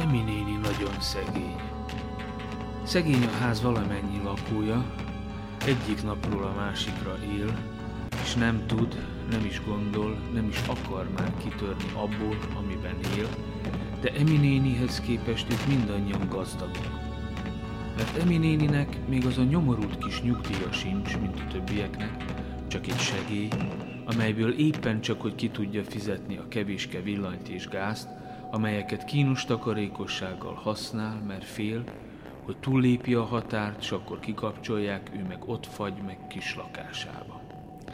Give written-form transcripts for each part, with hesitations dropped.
Emi néni nagyon szegény. Szegény a ház valamennyi lakója, egyik napról a másikra él, és nem tud, nem is gondol, nem is akar már kitörni abból, amiben él, de Emi nénihez képest ők mindannyian gazdagok. Mert Emi néninek még az a nyomorult kis nyugdíja sincs, mint a többieknek, csak egy segély, amelyből éppen csak, hogy ki tudja fizetni a kevéske villanyt és gázt, amelyeket kínos takarékossággal használ, mert fél, hogy túllépi a határt, s akkor kikapcsolják, ő meg ott fagy meg kis lakásába.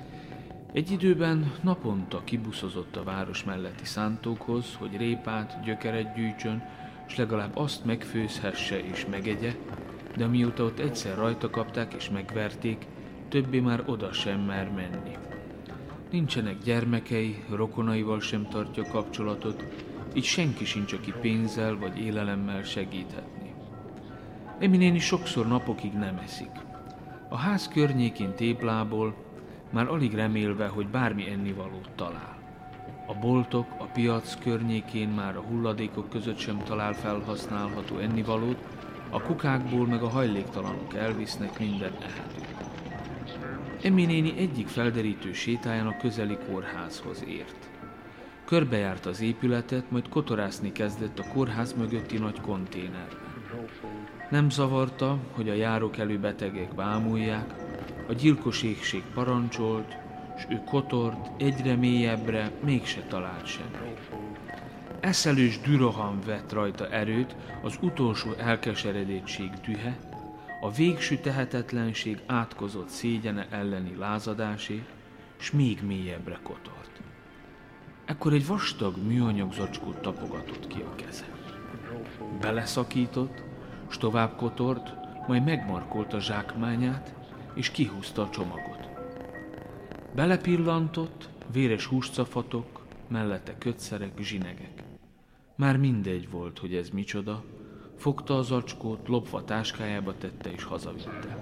Egy időben naponta kibuszozott a város melletti szántókhoz, hogy répát, gyökeret gyűjtsön, s legalább azt megfőzhesse és megegye, de amióta ott egyszer rajta kapták és megverték, többé már oda sem mer menni. Nincsenek gyermekei, rokonaival sem tartja kapcsolatot, így senki sincs, aki pénzzel vagy élelemmel segíthetni. Emi néni sokszor napokig nem eszik. A ház környékén téplából, már alig remélve, hogy bármi ennivalót talál. A boltok, a piac környékén már a hulladékok között sem talál felhasználható ennivalót, a kukákból meg a hajléktalanok elvisznek minden ehetőt. Emi néni egyik felderítő sétáján a közeli kórházhoz ért. Körbejárt az épületet, majd kotorászni kezdett a kórház mögötti nagy konténerben. Nem zavarta, hogy a járókelő betegek bámulják, a gyilkos éhség parancsolt, s ő kotort egyre mélyebbre, mégse talált semmit. Eszelős düroham vett rajta erőt, az utolsó elkeseredettség dühe, a végső tehetetlenség átkozott szégyene elleni lázadásé, s még mélyebbre kotort. Ekkor egy vastag műanyag zacskót tapogatott ki a keze. Beleszakított, s tovább kotort, majd megmarkolta zsákmányát, és kihúzta a csomagot. Belepillantott, véres húscafatok, mellette kötszerek, zsinegek. Már mindegy volt, hogy ez micsoda, fogta a zacskót, lopva táskájába tette és hazavitte.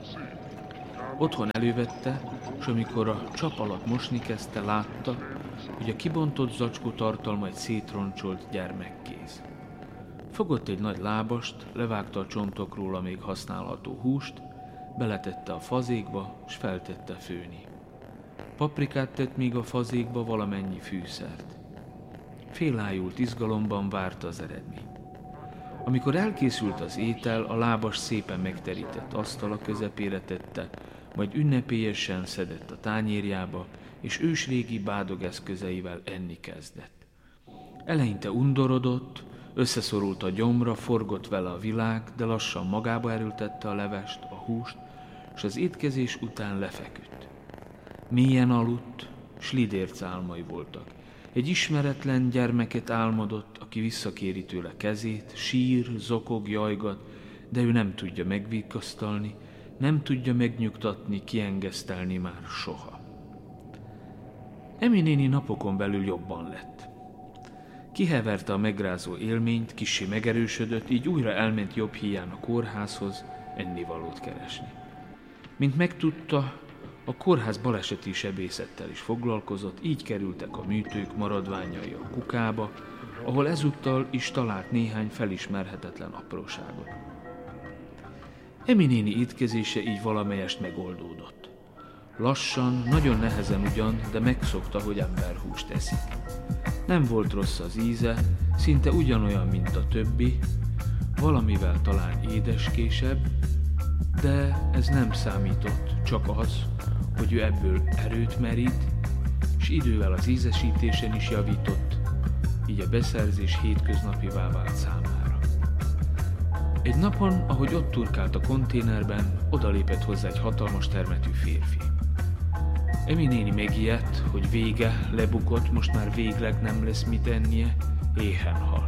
Otthon elővette, s amikor a csap alatt mosni kezdte, látta, hogy a kibontott zacskó tartalma egy szétroncsolt gyermekkéz. Fogott egy nagy lábast, levágta a csontokról a még használható húst, beletette a fazékba, s feltette főni. Paprikát tett még a fazékba, valamennyi fűszert. Félájult izgalomban várta az eredményt. Amikor elkészült az étel, a lábas szépen megterített asztala közepére tette, majd ünnepélyesen szedett a tányérjába, és ősrégi bádogeszközeivel enni kezdett. Eleinte undorodott, összeszorult a gyomra, forgott vele a világ, de lassan magába erőltette a levest, a húst, és az étkezés után lefeküdt. Mélyen aludt, s lidérc álmai voltak. Egy ismeretlen gyermeket álmodott, aki visszakéri tőle kezét, sír, zokog, jajgat, de ő nem tudja megvigasztalni, nem tudja megnyugtatni, kiengesztelni már soha. Emi néni napokon belül jobban lett. Kiheverte a megrázó élményt, kissé megerősödött, így újra elment jobb híján a kórházhoz ennivalót keresni. Mint megtudta, a kórház baleseti sebészettel is foglalkozott, így kerültek a műtők maradványai a kukába, ahol ezúttal is talált néhány felismerhetetlen apróságot. Emi néni étkezése így valamelyest megoldódott. Lassan, nagyon nehezen ugyan, de megszokta, hogy emberhúst eszik. Nem volt rossz az íze, szinte ugyanolyan, mint a többi, valamivel talán édeskésebb, de ez nem számított, csak az, hogy ő ebből erőt merít, és idővel az ízesítésen is javított, így a beszerzés hétköznapivá vált számára. Egy napon, ahogy ott turkált a konténerben, odalépett hozzá egy hatalmas termetű férfi. Emi néni megijedt, hogy vége, lebukott, most már végleg nem lesz mit ennie, éhen hal.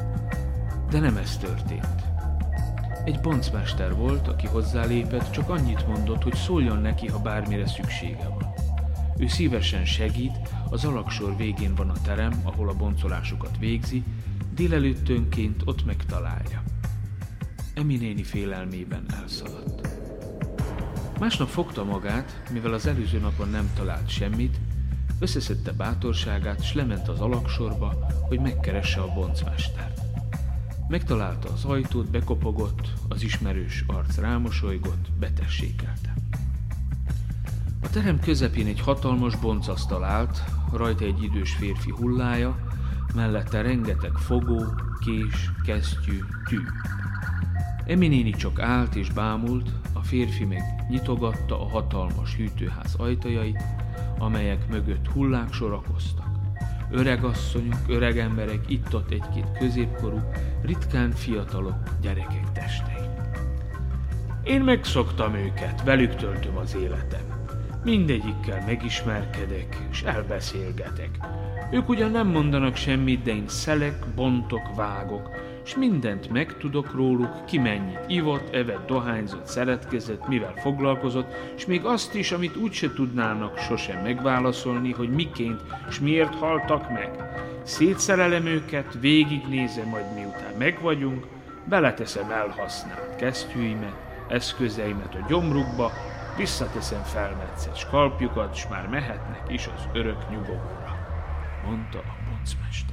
De nem ez történt. Egy boncmester volt, aki hozzálépett, csak annyit mondott, hogy szóljon neki, ha bármire szüksége van. Ő szívesen segít, az alaksor végén van a terem, ahol a boncolásokat végzi, délelőttönként ott megtalálja. Emi néni félelmében elszaladt. Másnap fogta magát, mivel az előző napon nem talált semmit, összeszedte bátorságát, s lement az alaksorba, hogy megkeresse a boncmestert. Megtalálta az ajtót, bekopogott, az ismerős arc rámosolygott, betessékelte. A terem közepén egy hatalmas boncasztal állt, rajta egy idős férfi hullája, mellette rengeteg fogó, kés, kesztyű, tű. Emi néni csak állt és bámult, a férfi meg nyitogatta a hatalmas hűtőház ajtajait, amelyek mögött hullák sorakoztak. Öregasszonyok, öregemberek, itt-ott egy-két középkorú, ritkán fiatalok, gyerekek testei. Én megszoktam őket, velük töltöm az életem. Mindegyikkel megismerkedek és elbeszélgetek. Ők ugyan nem mondanak semmit, de én szelek, bontok, vágok, és mindent megtudok róluk, ki mennyit ivott, evett, dohányzott, szeretkezett, mivel foglalkozott, és még azt is, amit úgyse tudnának sosem megválaszolni, hogy miként és miért haltak meg. Szétszerelem őket, végignézem, majd miután megvagyunk, beleteszem elhasznált kesztyűimet, eszközeimet a gyomrukba, visszateszem felmetszett skalpjukat, s már mehetnek is az örök nyugovóra, mondta a boncmester.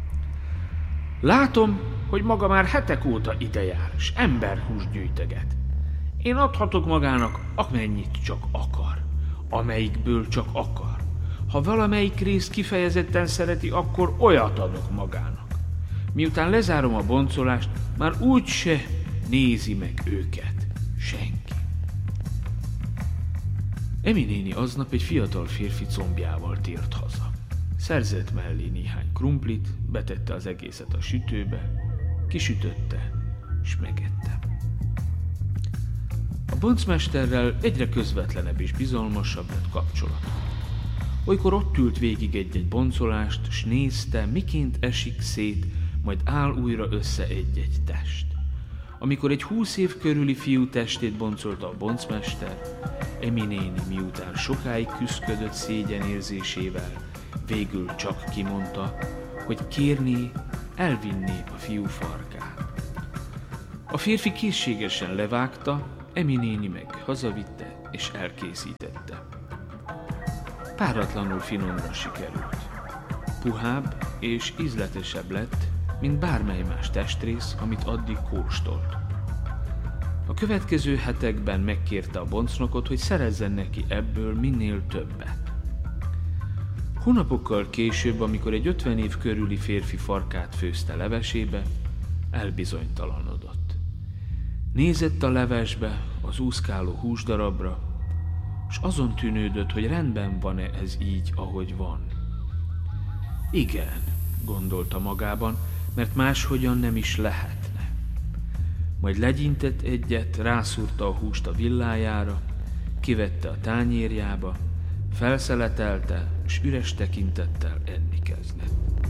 Látom, hogy maga már hetek óta idejár, s emberhúst gyűjtöget. Én adhatok magának, amennyit csak akar, amelyikből csak akar. Ha valamelyik részt kifejezetten szereti, akkor olyat adok magának. Miután lezárom a boncolást, már úgyse nézi meg őket senki. Emi néni aznap egy fiatal férfi combjával tért haza. Szerzett mellé néhány krumplit, betette az egészet a sütőbe, kisütötte, és megette. A boncmesterrel egyre közvetlenebb és bizalmasabb lett kapcsolat. Olykor ott ült végig egy-egy boncolást, s nézte, miként esik szét, majd áll újra össze egy-egy test. Amikor egy 20 év körüli fiú testét boncolta a boncmester, Emi néni miután sokáig küszködött szégyenérzésével, végül csak kimondta, hogy kérné, elvinné a fiú farkát. A férfi készségesen levágta, Emi néni meg hazavitte és elkészítette. Páratlanul finomra sikerült. Puhább és ízletesebb lett, mint bármely más testrész, amit addig kóstolt. A következő hetekben megkérte a boncnokot, hogy szerezzen neki ebből minél többet. Hónapokkal később, amikor egy 50 év körüli férfi farkát főzte levesébe, elbizonytalanodott. Nézett a levesbe, az úszkáló húsdarabra, és azon tűnődött, hogy rendben van-e ez így, ahogy van. Igen, gondolta magában, mert máshogyan nem is lehetne. Majd legyintett egyet, rászúrta a húst a villájára, kivette a tányérjába, felszeletelte, és üres tekintettel enni kezdett.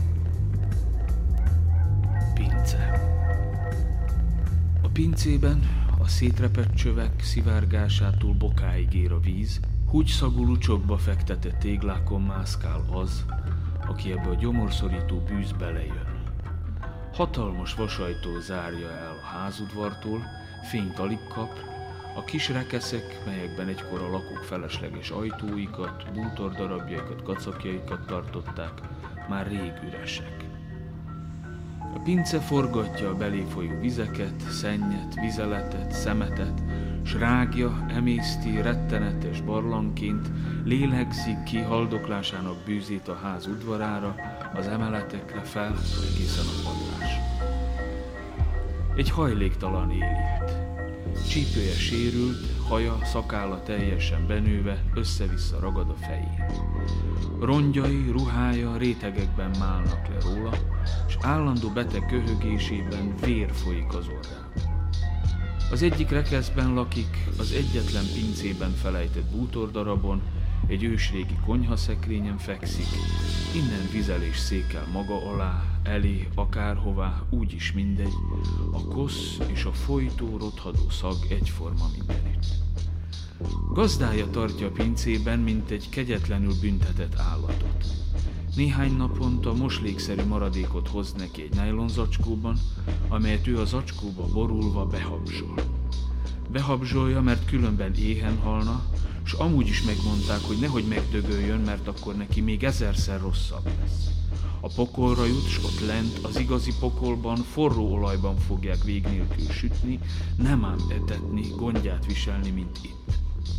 Pince. A pincében a szétrepett csövek szivárgásától bokáig ér a víz, húgyszagú lucsokba fektetett téglákon mászkál az, aki ebbe a gyomorszorító bűzbe lejön. Hatalmas vasajtó zárja el a házudvartól, fényt alig kap, a kis rekeszek, melyekben egykor a lakók felesleges ajtóikat, bútordarabjaikat, kacapjaikat tartották, már rég üresek. A pince forgatja a belé folyó vizeket, szennyet, vizeletet, szemetet, s rágja, emészti rettenetes barlangként, lélegzik ki haldoklásának bűzét a ház udvarára, az emeletekre fel, egészen a padlásra. Egy hajléktalan él itt. Csípője sérült, haja, szakálla teljesen benőve, össze-vissza ragad a fején. Rongyai, ruhája rétegekben málnak le róla, és állandó beteg köhögésében vér folyik az orrán. Az egyik rekeszben lakik, az egyetlen pincében felejtett bútordarabon, egy ősrégi konyhaszekrényen fekszik, innen vizelés székel maga alá, elé, akárhová, úgyis mindegy, a kosz és a folytó, rothadó szag egyforma mindenütt. Gazdája tartja a pincében, mint egy kegyetlenül büntetett állatot. Néhány naponta moslékszerű maradékot hoz neki egy nájlonzacskóban, amelyet ő a zacskóba borulva behabzsol. Behabzsolja, mert különben éhen halna, s amúgy is megmondták, hogy nehogy megdögöljön, mert akkor neki még 1000-szer rosszabb lesz. A pokolra jut, s ott lent az igazi pokolban forró olajban fogják vég nélkül sütni, nem ám etetni, gondját viselni, mint itt.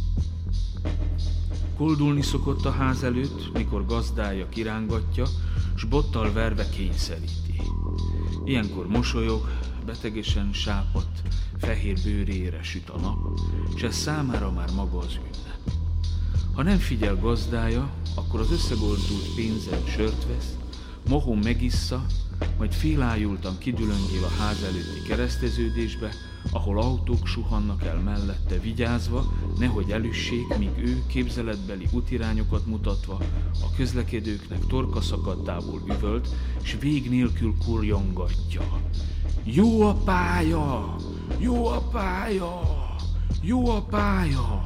Koldulni szokott a ház előtt, mikor gazdája kirángatja, s bottal verve kényszeríti. Ilyenkor mosolyog, betegesen sápadt, fehér bőrére süt a nap, s ez számára már maga az ünnep. Ha nem figyel gazdája, akkor az összegoldult pénzen sört vesz, mohón megissza, majd félájultan kidülöngél a ház előtti kereszteződésbe, ahol autók suhannak el mellette vigyázva, nehogy elüssék, míg ő képzeletbeli útirányokat mutatva a közlekedőknek torkaszakadtából üvölt, s vég nélkül kurjongatja. Jó a pálya! Jó a pálya! Jó a pálya!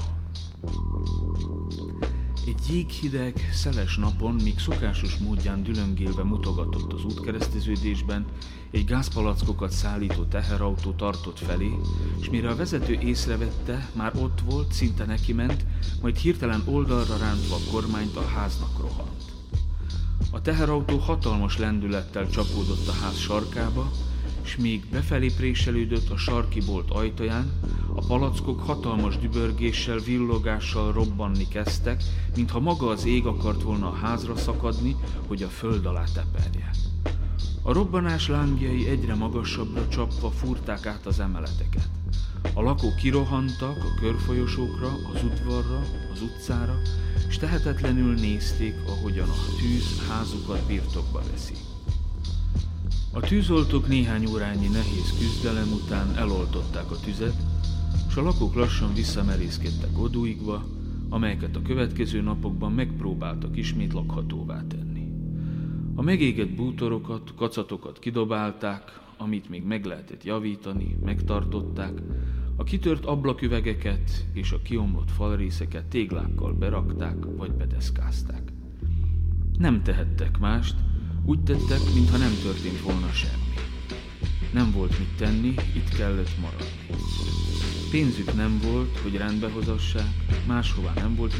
Egy jéghideg, szeles napon, míg szokásos módján dülöngélve mutogatott az útkereszteződésben, egy gázpalackokat szállító teherautó tartott felé, és mire a vezető észrevette, már ott volt, szinte neki ment, majd hirtelen oldalra rántva a kormányt a háznak rohant. A teherautó hatalmas lendülettel csapódott a ház sarkába, s míg befelé préselődött a sarki bolt ajtaján, a palackok hatalmas dübörgéssel, villogással robbanni kezdtek, mintha maga az ég akart volna a házra szakadni, hogy a föld alá teperje. A robbanás lángjai egyre magasabbra csapva fúrták át az emeleteket. A lakók kirohantak a körfolyosókra, az udvarra, az utcára, s tehetetlenül nézték, ahogyan a tűz házukat birtokba veszi. A tűzoltók néhány órányi nehéz küzdelem után eloltották a tüzet, s a lakók lassan visszamerészkedtek odúikba, amelyeket a következő napokban megpróbáltak ismét lakhatóvá tenni. A megégett bútorokat, kacatokat kidobálták, amit még meg lehetett javítani, megtartották, a kitört ablaküvegeket és a kiomlott falrészeket téglákkal berakták vagy bedeszkázták. Nem tehettek mást, úgy tettek, mintha nem történt volna semmi. Nem volt mit tenni, itt kellett maradni. Pénzük nem volt, hogy rendbe hozassák, máshová nem volt